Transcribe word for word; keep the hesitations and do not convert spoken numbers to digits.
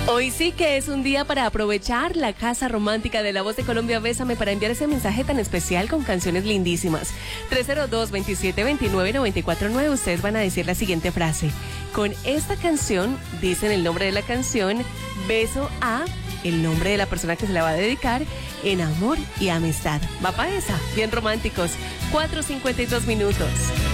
Hoy sí que es un día para aprovechar la casa romántica de La Voz de Colombia. Bésame, para enviar ese mensaje tan especial con canciones lindísimas. tres cero dos, veintisiete veintinueve, noventa y cuatro nueve. Ustedes van a decir la siguiente frase. Con esta canción dicen el nombre de la canción, beso a el nombre de la persona que se la va a dedicar, en amor y amistad. Va para esa, bien románticos. cuatro cincuenta y dos minutos.